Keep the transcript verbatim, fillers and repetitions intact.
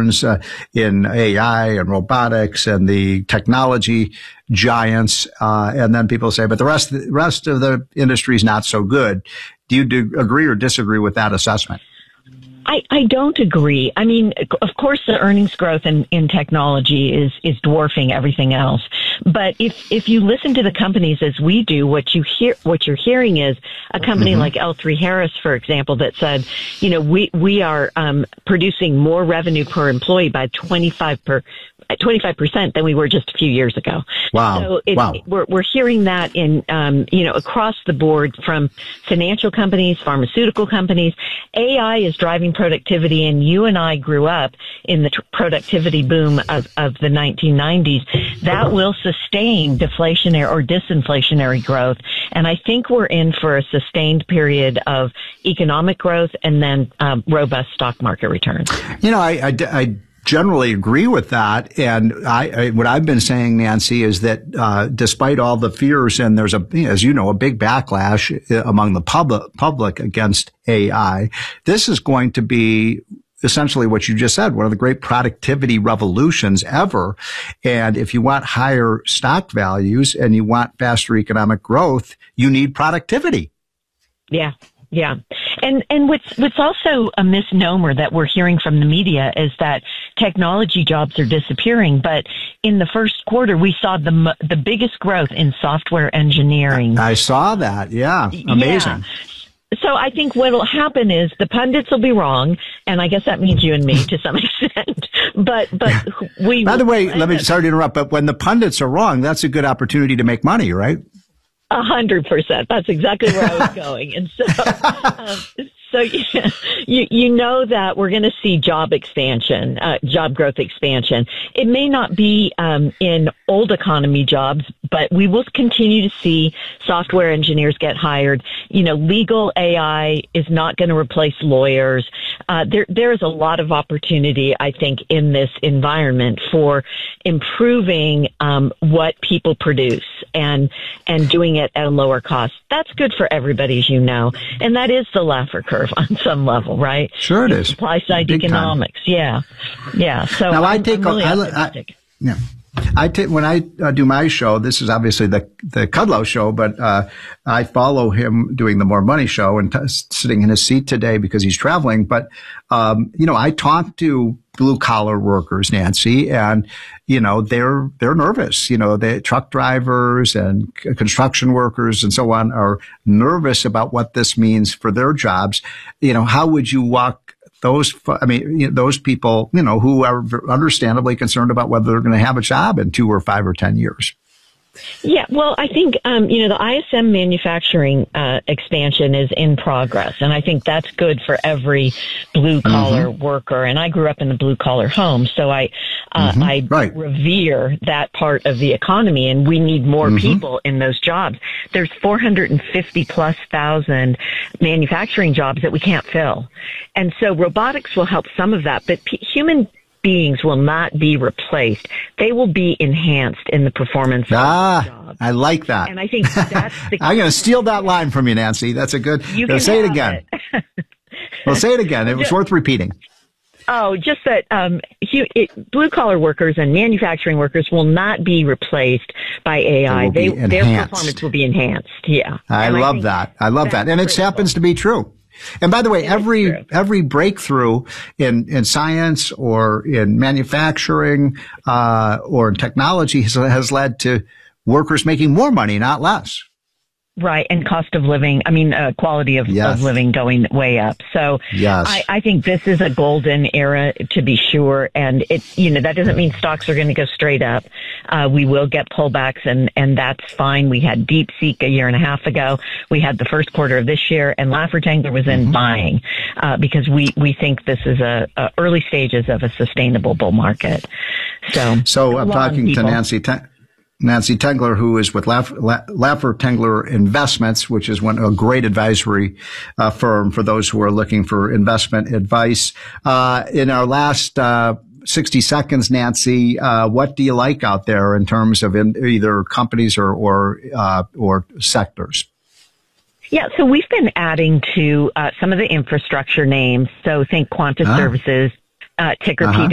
returns uh, in A I and robotics and the technology giants. Uh, and then people say, but the rest, the rest of the industry is not so good. Do you do, agree or disagree with that assessment? I, I don't agree. I mean, of course, the earnings growth in, in technology is, is dwarfing everything else. But if, if you listen to the companies as we do, what you hear, what you're hearing is a company mm-hmm. like L three Harris, for example, that said, you know, we, we are, um, producing more revenue per employee by twenty-five per, twenty-five percent than we were just a few years ago. Wow. So it, wow. we're, we're hearing that in, um, you know, across the board from financial companies, pharmaceutical companies. A I is driving productivity, and you and I grew up in the t- productivity boom of, of the nineteen nineties. That will sustain deflationary or disinflationary growth. And I think we're in for a sustained period of economic growth and then um, robust stock market returns. You know, I, I, I generally agree with that. And I, I, what I've been saying, Nancy, is that uh, despite all the fears, and there's a, as you know, a big backlash among the public public against A I, this is going to be essentially what you just said, one of the great productivity revolutions ever. And if you want higher stock values and you want faster economic growth, you need productivity. Yeah. Yeah. And and what's what's also a misnomer that we're hearing from the media is that technology jobs are disappearing. But in the first quarter, we saw the the biggest growth in software engineering. I saw that. Yeah. Amazing. Yeah. So I think what will happen is the pundits will be wrong, and I guess that means you and me to some extent. But but we. By the way, let me sorry to interrupt, but when the pundits are wrong, that's a good opportunity to make money, right? A hundred percent. That's exactly where I was going. And so, um, so yeah, you you know that we're going to see job expansion, uh, job growth expansion. It may not be um, in old economy jobs, but we will continue to see software engineers get hired. You know, legal A I is not going to replace lawyers. Uh, there there is a lot of opportunity, I think, in this environment for improving um, what people produce and and doing it at a lower cost. That's good for everybody, as you know, and that is the Laffer curve on some level, right? Sure, it is. Supply side Big economics, time. yeah, yeah. So now I'm, I take I'm really I, optimistic. I, yeah. I take when I uh, do my show. This is obviously the the Kudlow show, but uh, I follow him doing the More Money show and t- sitting in his seat today because he's traveling. But um, you know, I talk to blue collar workers, Nancy, and you know they're they're nervous. You know, the truck drivers and c- construction workers and so on are nervous about what this means for their jobs. You know, how would you walk those, I mean, you know, those people, you know, who are understandably concerned about whether they're going to have a job in two or five or ten years? Yeah, well, I think, um, you know, the I S M manufacturing uh, expansion is in progress, and I think that's good for every blue-collar mm-hmm. worker. And I grew up in the blue-collar home, so I uh, mm-hmm. I right. revere that part of the economy, and we need more mm-hmm. people in those jobs. There's four hundred fifty plus thousand manufacturing jobs that we can't fill. And so robotics will help some of that, but p- human beings will not be replaced. They will be enhanced in the performance ah, of the job. I like that. And I think that's the I'm going to steal that line from you, Nancy. That's a good, you can say it again. It. Well, say it again. It was worth repeating. Oh, just that um, blue-collar workers and manufacturing workers will not be replaced by A I. They, their performance will be enhanced. Yeah. I and love I that. I love that. And it happens to be true. And by the way, every every breakthrough in, in science or in manufacturing uh, or in technology has, has led to workers making more money, not less. Right, and cost of living, I mean, uh, quality of, yes. of living going way up. So yes. I, I think this is a golden era, to be sure. And it, you know, that doesn't mean stocks are going to go straight up. Uh, we will get pullbacks, and, and that's fine. We had DeepSeek a year and a half ago. We had the first quarter of this year, and Laffer Tengler was in mm-hmm. buying uh, because we, we think this is a, a early stages of a sustainable bull market. So, so I'm talking people. to Nancy. Ten- Nancy Tengler, who is with Laffer, Laffer Tengler Investments, which is one a great advisory uh, firm for those who are looking for investment advice. Uh, in our last uh, sixty seconds, Nancy, uh, what do you like out there in terms of in either companies or or uh, or sectors? Yeah, so we've been adding to uh, some of the infrastructure names. So think Quanta ah. Services, uh, ticker uh-huh.